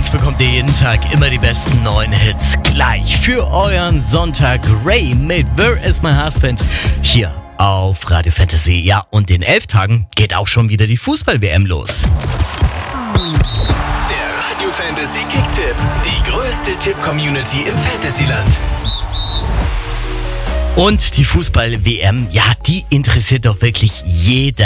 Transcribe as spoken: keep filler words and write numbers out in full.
uns bekommt ihr jeden Tag immer die besten neuen Hits gleich für euren Sonntag. Ray mit Where Is My Husband hier auf Radio Fantasy. Ja, und in elf Tagen geht auch schon wieder die Fußball-W M los. Der Radio Fantasy Kick-Tipp. Die größte Tipp-Community im Fantasyland. Und die Fußball-W M, ja, die interessiert doch wirklich jeder.